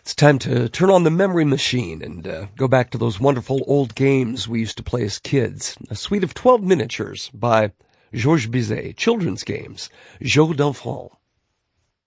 It's time to turn on the memory machine and go back to those wonderful old games we used to play as kids. A suite of 12 miniatures by Georges Bizet, children's games, Jeux d'enfants.